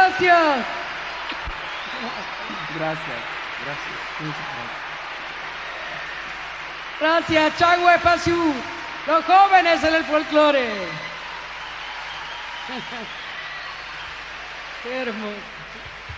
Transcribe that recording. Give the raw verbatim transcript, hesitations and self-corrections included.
gracias. Gracias, gracias. Muchas gracias. Gracias, Changwe Pasiu, los jóvenes en el folclore. Qué hermoso.